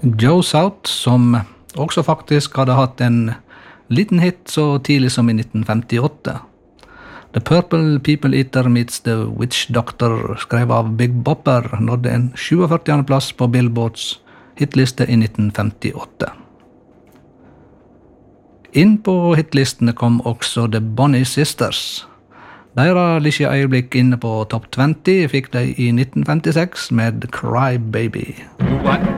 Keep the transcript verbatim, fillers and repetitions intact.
Joe South, som også faktisk hadde hatt en liten hit så tidlig som i nitten femtiåtte. The Purple People Eater Meets the Witch Doctor, skrevet av Big Bopper, nådde en syvogførtiende plass på Billboards hitliste i nitten femtiåtte. Inn på hitlistene kom også The Bonnie Sisters. Deres lille øyeblikk inne på topp tjuetti fikk de i nitten femtiseks med Cry Baby. What?